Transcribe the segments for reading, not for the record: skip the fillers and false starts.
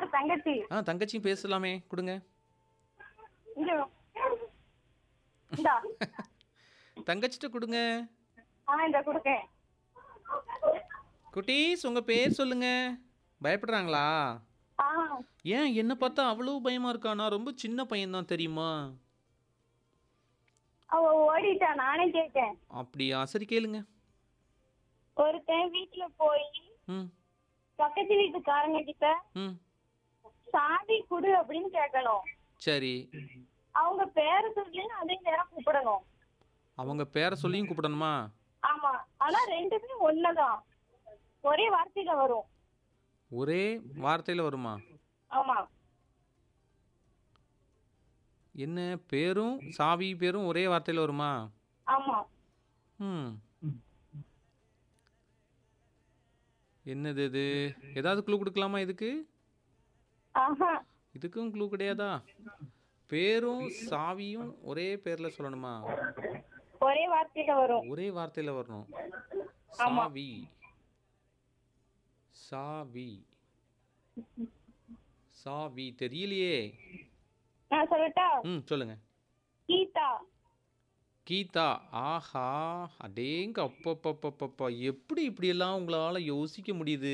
என்னோட தங்கச்சி. தங்கச்சியும் பேசலாமே, கொடுங்க. இங்க இந்தா. தங்கச்சிட்ட கொடுங்க. இந்த குடுக்கேன். குட்டீஸ், உங்க பேர் சொல்லுங்க. பயப்படுறாங்களா? ஆ ஏன் என்ன பார்த்தா அவ்வளோ பயமா இருக்கா? நான் ரொம்ப சின்ன பையன் தான் தெரியுமா? அவ ஓடிட்டா, நானே கேட்டேன். அப்படியா? சரி கேளுங்க. ஒருத்தன் வீட்டுல போய் ம் பக்கத்து வீட்டுக்காரங்க கிட்ட ம் சாவி குடு அப்படின்னு கேட்கணும். சரி. அவங்க பேரை சொல்லி அதே நேரம் கூப்பிடணும். அவங்க பேரை சொல்லியும் கூப்பிடணுமா? ஆமா, ஆனா ரெண்டுமே ஒண்ணுதான், ஒரே வார்த்தையில வரும். ஒரே வார்த்தையில் வருமா? ஆமா என்ன பேரும் சாவி பேரும் ஒரே வார்த்தையில் வருமா? ஆமா. ம் என்னது இது? ஏதாவது க்ளூ கொடுக்கலாமா இதுக்கு? ஆஹா, இதுக்கும் க்ளூ கிடையாதா? பேரும் சாவியும் ஒரே பேரில் சொல்லணுமா? ஒரே வார்த்தையில வரும். ஒரே வார்த்தையில் வரணும். ஆமா. சாவி. சாவி. சாவி தெரியலையே. நான் சொல்லட்டா? சொல்லுங்க. கீதா. கீதா. ஆஹா, அடேங்க அப்பப்பப்பப்பப்பா, எப்படி இப்படியெல்லாம் உங்களால யோசிக்க முடியுது?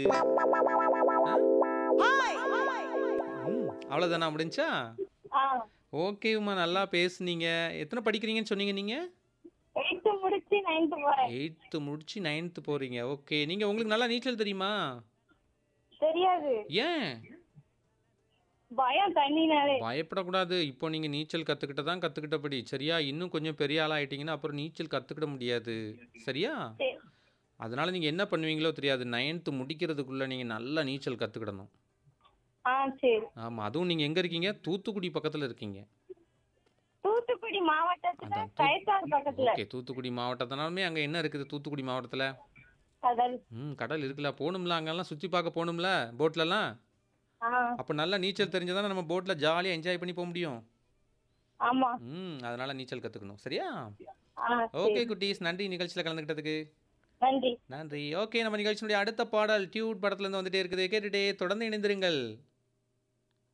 அவ்வளோதானா, முடிஞ்சா? ஆ ஓகே உமா, நல்லா பேசுனீங்க. எத்தனை படிக்கிறீங்கன்னு சொன்னீங்க நீங்க? 8th முடிச்சு 9th போறேன். 8th முடிச்சு 9th போறீங்க. ஓகே, நீங்க உங்களுக்கு நல்லா நீச்சல் தெரியுமா? தெரியாது, ஏன்? பயம் தண்ணினாலே. பயப்படக்கூடாது. இப்போ நீங்க நீச்சல் கத்துக்கிட்ட தான் கத்துக்கிட்டபடி, சரியா? இன்னும் கொஞ்சம் பெரிய ஆளா ஆயிட்டீங்கன்னா அப்புறம் நீச்சல் கத்துக்கிட முடியாது, சரியா? சரி. அதனால நீங்க என்ன பண்ணுவீங்களோ தெரியாது, 9th முடிக்கிறதுக்குள்ள நீங்க நல்லா நீச்சல் கத்துக்கிடணும். சரி. ஆமா, அதுவும் நீங்க எங்க இருக்கீங்க? தூத்துக்குடி பக்கத்துல இருக்கீங்க. தூத்துக்குடி மாவட்டத்துல அதான் கயத்தாறு பக்கத்துல. ஓகே, தூத்துக்குடி மாவட்டத்தினாலுமே அங்க என்ன இருக்குது தூத்துக்குடி மாவட்டத்துல? கடல். கடல் இருக்குல்ல, போகணும்ல, அங்கெல்லாம் சுற்றி பார்க்க போகணும்ல போட்லலாம். ஆ அப்போ நல்லா நீச்சல் தெரிஞ்சதானே நம்ம போட்டில் ஜாலியாக என்ஜாய் பண்ணி போக முடியும். ஆமா. அதனால நீச்சல் கற்றுக்கணும், சரியா? சரி. ஓகே குட்டீஸ், நன்றி நிகழ்ச்சியில் கலந்துக்கிட்டதுக்கு. நன்றி. நன்றி. ஓகே, நம்ம நிகழ்ச்சியினுடைய அடுத்த பாடல் டியூட் படத்துலேருந்து வந்துட்டே இருக்குது, கேட்டுட்டே தொடர்ந்து இணைந்திருங்கள்.